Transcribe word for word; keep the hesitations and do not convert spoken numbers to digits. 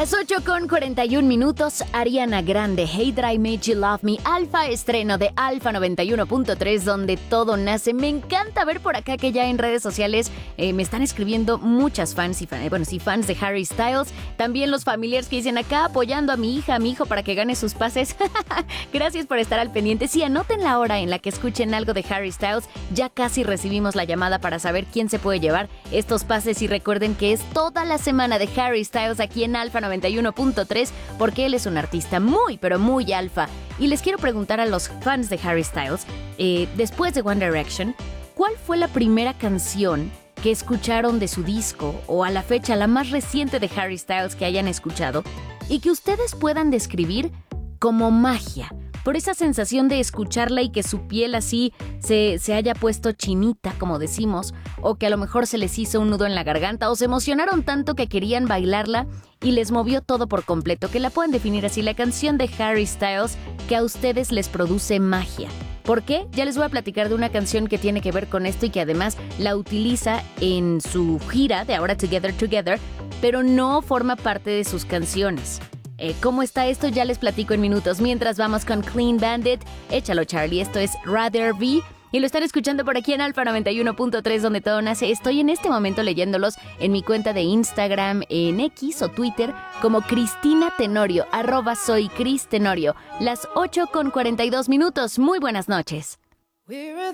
Las ocho con cuarenta y un minutos, Ariana Grande, Hey Did I Made You Love Me, Alfa, estreno de Alfa noventa y uno punto tres, donde todo nace. Me encanta ver por acá que ya en redes sociales eh, me están escribiendo muchas fans y fan, eh, bueno, sí, fans de Harry Styles. También los familiares que dicen acá apoyando a mi hija, a mi hijo para que gane sus pases. Gracias por estar al pendiente. Sí, anoten la hora en la que escuchen algo de Harry Styles. Ya casi recibimos la llamada para saber quién se puede llevar estos pases y recuerden que es toda la semana de Harry Styles aquí en Alfa noventa y uno punto tres porque él es un artista muy, pero muy alfa. Y les quiero preguntar a los fans de Harry Styles, eh, después de One Direction, ¿cuál fue la primera canción que escucharon de su disco o a la fecha la más reciente de Harry Styles que hayan escuchado y que ustedes puedan describir como magia? Por esa sensación de escucharla y que su piel así se, se haya puesto chinita, como decimos, o que a lo mejor se les hizo un nudo en la garganta, o se emocionaron tanto que querían bailarla y les movió todo por completo, que la pueden definir así, la canción de Harry Styles que a ustedes les produce magia. ¿Por qué? Ya les voy a platicar de una canción que tiene que ver con esto y que además la utiliza en su gira de ahora Together Together, pero no forma parte de sus canciones. Eh, ¿Cómo está esto? Ya les platico en minutos. Mientras vamos con Clean Bandit, échalo Charlie, esto es Rather Be y lo están escuchando por aquí en Alfa noventa y uno punto tres donde todo nace. Estoy en este momento leyéndolos en mi cuenta de Instagram, en X o Twitter como Cristina Tenorio, arroba soy Cris Tenorio. Las ocho con cuarenta y dos minutos. Muy buenas noches.